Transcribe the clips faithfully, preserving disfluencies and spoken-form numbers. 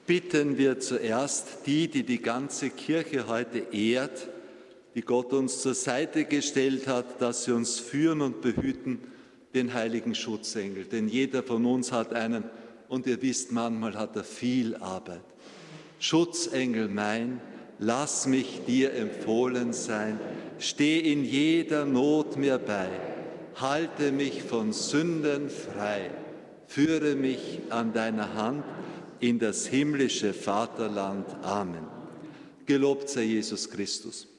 bitten wir zuerst die, die die ganze Kirche heute ehrt, die Gott uns zur Seite gestellt hat, dass sie uns führen und behüten, den heiligen Schutzengel. Denn jeder von uns hat einen, und ihr wisst, manchmal hat er viel Arbeit. Schutzengel mein, lass mich dir empfohlen sein, steh in jeder Not mir bei, halte mich von Sünden frei, führe mich an deiner Hand in das himmlische Vaterland. Amen. Gelobt sei Jesus Christus.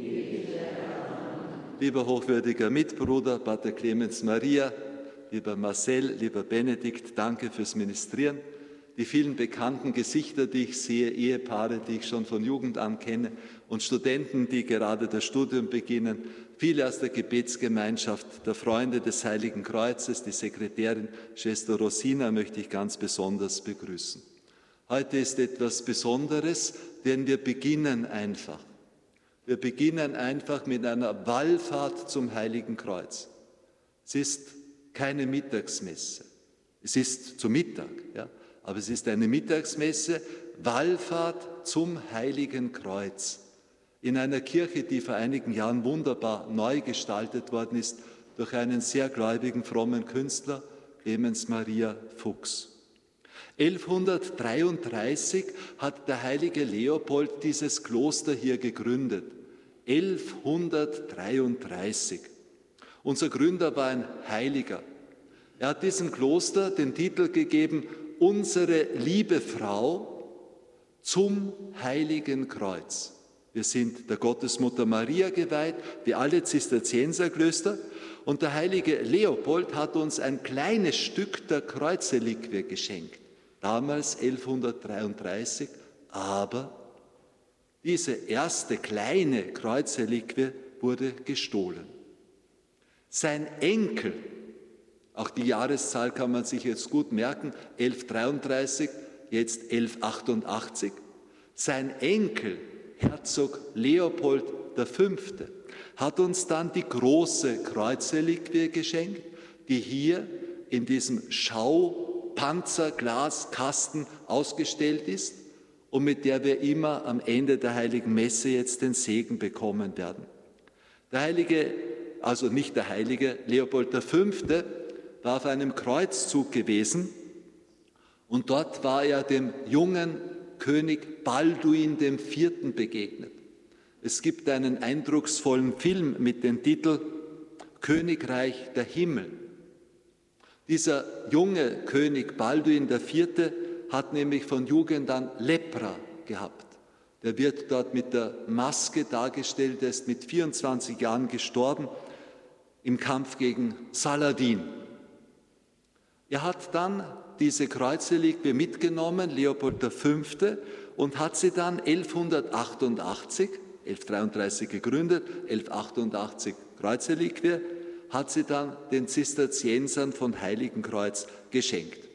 Lieber hochwürdiger Mitbruder, Pater Clemens Maria, lieber Marcel, lieber Benedikt, danke fürs Ministrieren. Die vielen bekannten Gesichter, die ich sehe, Ehepaare, die ich schon von Jugend an kenne und Studenten, die gerade das Studium beginnen, viele aus der Gebetsgemeinschaft der Freunde des Heiligen Kreuzes, die Sekretärin Schwester Rosina möchte ich ganz besonders begrüßen. Heute ist etwas Besonderes, denn wir beginnen einfach. Wir beginnen einfach mit einer Wallfahrt zum Heiligen Kreuz. Es ist keine Mittagsmesse. Es ist zu Mittag, ja, aber es ist eine Mittagsmesse, Wallfahrt zum Heiligen Kreuz. In einer Kirche, die vor einigen Jahren wunderbar neu gestaltet worden ist durch einen sehr gläubigen, frommen Künstler, Clemens Maria Fuchs. elfhundertdreiunddreißig hat der heilige Leopold dieses Kloster hier gegründet. elfhundertdreiunddreißig. Unser Gründer war ein Heiliger. Er hat diesem Kloster den Titel gegeben, unsere liebe Frau zum Heiligen Kreuz. Wir sind der Gottesmutter Maria geweiht, wie alle Zisterzienserklöster. Und der heilige Leopold hat uns ein kleines Stück der Kreuzreliquie geschenkt. Damals elfhundertdreiunddreißig, aber diese erste kleine Kreuzreliquie wurde gestohlen. Sein Enkel, auch die Jahreszahl kann man sich jetzt gut merken, elfhundertdreiunddreißig, jetzt elfhundertachtundachtzig, sein Enkel, Herzog Leopold der Fünfte, hat uns dann die große Kreuzreliquie geschenkt, die hier in diesem Schaupanzerglaskasten ausgestellt ist und mit der wir immer am Ende der Heiligen Messe jetzt den Segen bekommen werden. Der Heilige, also nicht der Heilige, Leopold der Fünfte war auf einem Kreuzzug gewesen und dort war er dem jungen König Balduin der Vierte begegnet. Es gibt einen eindrucksvollen Film mit dem Titel Königreich der Himmel. Dieser junge König Balduin der Vierte hat nämlich von Jugend an Lepra gehabt. Der wird dort mit der Maske dargestellt, er ist mit vierundzwanzig Jahren gestorben im Kampf gegen Saladin. Er hat dann diese Kreuzreliquie mitgenommen, Leopold der Fünfte, und hat sie dann elfhundertachtundachtzig, elfhundertdreiunddreißig gegründet, elfhundertachtundachtzig Kreuzreliquie, hat sie dann den Zisterziensern von Heiligenkreuz geschenkt.